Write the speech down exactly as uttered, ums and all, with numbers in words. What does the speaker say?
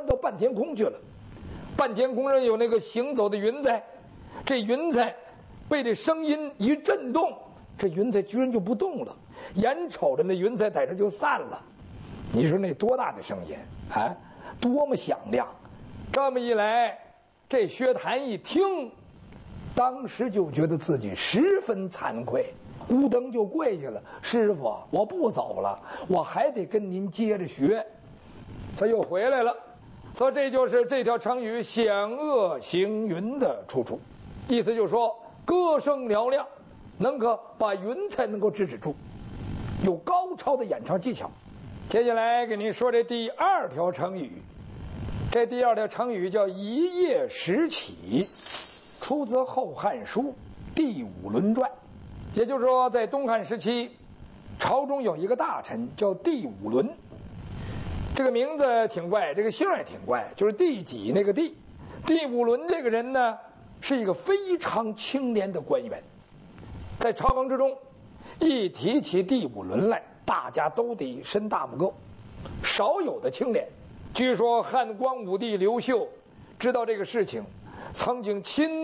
到半天空去了。半天空上有那个行走的云彩，这云彩被这声音一震动，这云彩居然就不动了，眼瞅着那云彩在这就散了。你说那多大的声音啊，多么响亮！这么一来，这薛谭一听，当时就觉得自己十分惭愧，咕噔就跪下了：“师傅，我不走了，我还得跟您接着学。”他又回来了。所以这就是这条成语“险恶行云”的出处，意思就是说歌声嘹亮，能够把云彩能够制止住，有高超的演唱技巧。接下来给您说这第二条成语，这第二条成语叫一夜时起，出自《后汉书·第五轮传》。也就是说，在东汉时期，朝中有一个大臣叫第五轮，这个名字挺怪，这个姓也挺怪，就是第几那个第。第五轮这个人呢，是一个非常清廉的官员，在朝纲之中，一提起第五轮来，大家都得伸大拇哥，少有的清廉。据说汉光武帝刘秀知道这个事情，曾经亲